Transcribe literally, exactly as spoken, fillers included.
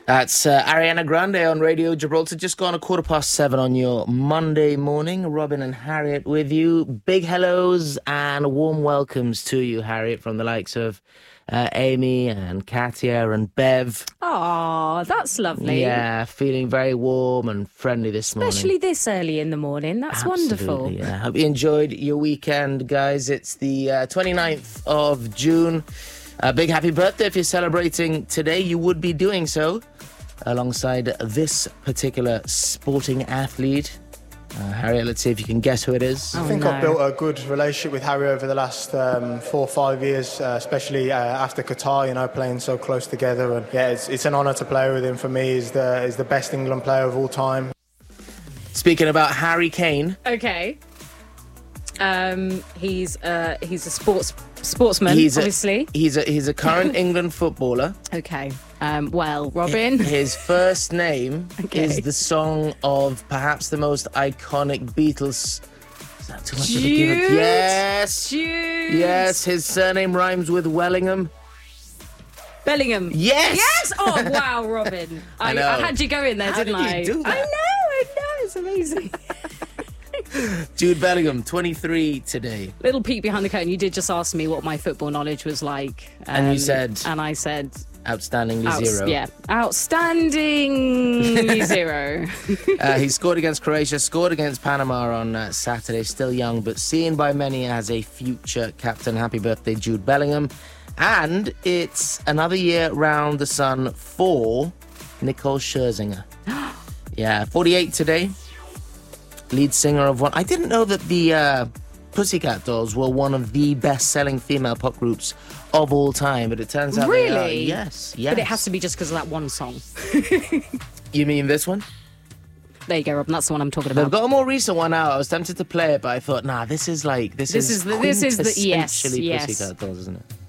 That's uh, Ariana Grande on Radio Gibraltar. Just gone a quarter past seven on your Monday morning. Robin and Harriet with you. Big hellos and warm welcomes to you, Harriet, from the likes of uh, Amy and Katia and Bev. Oh, that's lovely. Yeah, feeling very warm and friendly this morning. Especially this early in the morning. That's Absolutely, wonderful. Yeah, hope you enjoyed your weekend, guys. It's the uh, twenty-ninth of June. A big happy birthday if you're celebrating today. You would be doing so alongside this particular sporting athlete. Uh, Harriet, let's see if you can guess who it is. I think Oh, I've no. built a good relationship with Harry over the last um, four or five years, uh, especially uh, after Qatar, you know, playing so close together. And yeah, it's, it's an honour to play with him. For me, he's the, he's the best England player of all time. Speaking about Harry Kane, Okay. Um, he's uh, he's a sports sportsman, he's obviously. a, he's a he's a current England footballer. Okay. Um, well, Robin. His first name Okay. is the song of perhaps the most iconic Beatles. Is that too much of a Jude. give? Yes. Jude. Yes, his surname rhymes with Wellingham. Bellingham. Yes. Yes. Oh wow, Robin. I, I know. I had you go in there, How didn't did you I? do that? I know. I know. It's amazing. Jude Bellingham, twenty-three today. Little peek behind the curtain. You did just ask me what my football knowledge was like, And you um, said- and I said, Outstandingly outs- zero. yeah, outstanding zero. Uh, he scored against Croatia, scored against Panama on uh, Saturday. Still young, but seen by many as a future captain. Happy birthday, Jude Bellingham. And it's another year round the sun for Nicole Scherzinger. Yeah, forty-eight today. Lead singer of one. I didn't know that the uh, Pussycat Dolls were one of the best-selling female pop groups of all time, but it turns out they are. Really? Yes, yes. But it has to be just because of that one song. You mean this one? There you go, Robin. That's the one I'm talking They've about. got a more recent one out. I was tempted to play it, but I thought, nah, this is like this, This is is the- this is the- yes, quintessentially yes. Pussycat Dolls, isn't it?